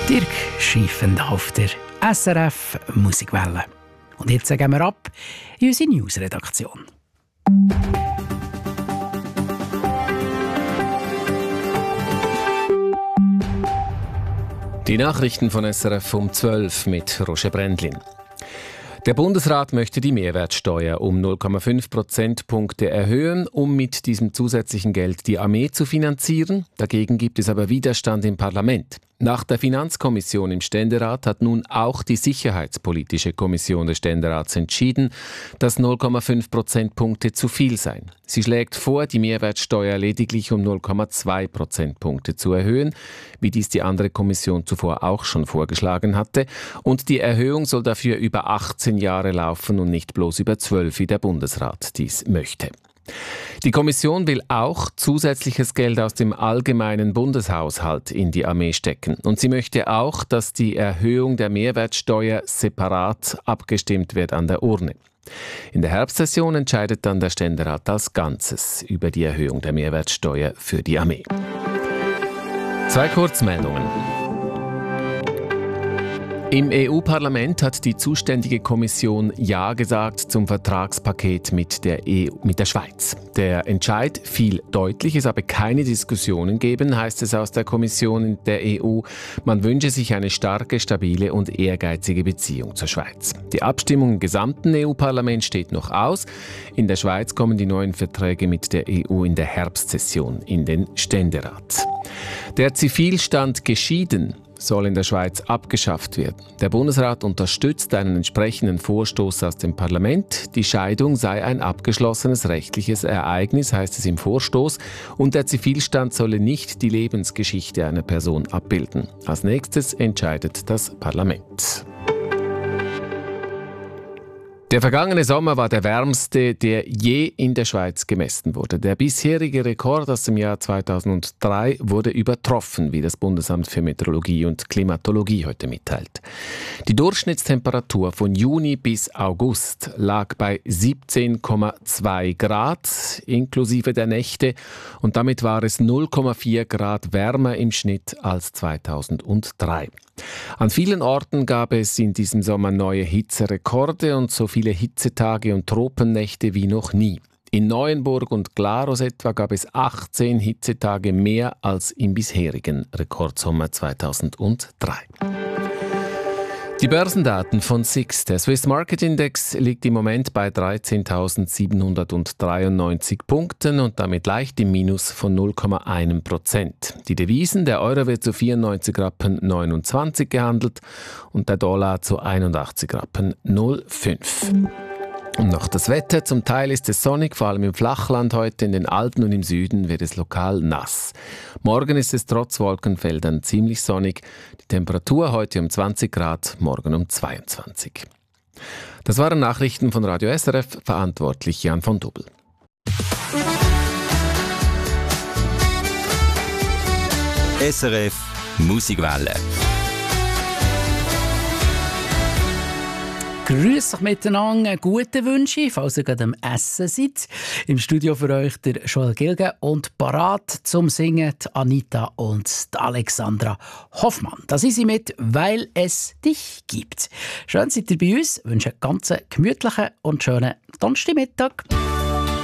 Dirk Schieffend auf der SRF Musikwelle. Und jetzt gehen wir ab in unsere News-Redaktion. Die Nachrichten von SRF um 12 mit Roger Brändlin. Der Bundesrat möchte die Mehrwertsteuer um 0,5 Prozentpunkte erhöhen, um mit diesem zusätzlichen Geld die Armee zu finanzieren. Dagegen gibt es aber Widerstand im Parlament. Nach der Finanzkommission im Ständerat hat nun auch die Sicherheitspolitische Kommission des Ständerats entschieden, dass 0,5 Prozentpunkte zu viel seien. Sie schlägt vor, die Mehrwertsteuer lediglich um 0,2 Prozentpunkte zu erhöhen, wie dies die andere Kommission zuvor auch schon vorgeschlagen hatte. Und die Erhöhung soll dafür über 18 Jahre laufen und nicht bloß über 12, wie der Bundesrat dies möchte. Die Kommission will auch zusätzliches Geld aus dem allgemeinen Bundeshaushalt in die Armee stecken. Und sie möchte auch, dass die Erhöhung der Mehrwertsteuer separat abgestimmt wird an der Urne. In der Herbstsession entscheidet dann der Ständerat als Ganzes über die Erhöhung der Mehrwertsteuer für die Armee. 2 Kurzmeldungen. Im EU-Parlament hat die zuständige Kommission Ja gesagt zum Vertragspaket mit der Schweiz. Der Entscheid fiel deutlich, es habe keine Diskussionen geben, heißt es aus der Kommission der EU. Man wünsche sich eine starke, stabile und ehrgeizige Beziehung zur Schweiz. Die Abstimmung im gesamten EU-Parlament steht noch aus. In der Schweiz kommen die neuen Verträge mit der EU in der Herbstsession in den Ständerat. Der Zivilstand geschieden soll in der Schweiz abgeschafft werden. Der Bundesrat unterstützt einen entsprechenden Vorstoß aus dem Parlament. Die Scheidung sei ein abgeschlossenes rechtliches Ereignis, heißt es im Vorstoß, und der Zivilstand solle nicht die Lebensgeschichte einer Person abbilden. Als nächstes entscheidet das Parlament. Der vergangene Sommer war der wärmste, der je in der Schweiz gemessen wurde. Der bisherige Rekord aus dem Jahr 2003 wurde übertroffen, wie das Bundesamt für Meteorologie und Klimatologie heute mitteilt. Die Durchschnittstemperatur von Juni bis August lag bei 17,2 Grad inklusive der Nächte und damit war es 0,4 Grad wärmer im Schnitt als 2003. An vielen Orten gab es in diesem Sommer neue Hitzerekorde und so viele Hitzetage und Tropennächte wie noch nie. In Neuenburg und Glarus etwa gab es 18 Hitzetage mehr als im bisherigen Rekordsommer 2003. Die Börsendaten von SIX. Der Swiss Market Index liegt im Moment bei 13.793 Punkten und damit leicht im Minus von 0,1%. Die Devisen, der Euro wird zu 94,29 Rappen gehandelt und der Dollar zu 81,05 Rappen. Und noch das Wetter. Zum Teil ist es sonnig, vor allem im Flachland heute. In den Alpen und im Süden wird es lokal nass. Morgen ist es trotz Wolkenfeldern ziemlich sonnig. Die Temperatur heute um 20 Grad, morgen um 22. Das waren Nachrichten von Radio SRF, verantwortlich Jan von Dobbel. SRF Musikwelle. Grüß euch miteinander, gute Wünsche, falls ihr gerade am Essen seid. Im Studio für euch der Joel Gilge und parat zum Singen die Anita und die Alexandra Hoffmann. Da sind sie mit «Weil es dich gibt». Schön seid ihr bei uns, wünsche einen ganz gemütlichen und schönen Donnerstagmittag.